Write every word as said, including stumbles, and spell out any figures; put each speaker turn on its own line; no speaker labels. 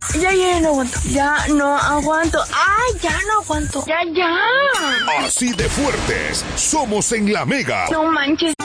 Ya, ya, no aguanto. Ya no aguanto. ¡Ay, ya no aguanto! ¡Ya, ya!
Así de fuertes somos en La Mega.
No manches.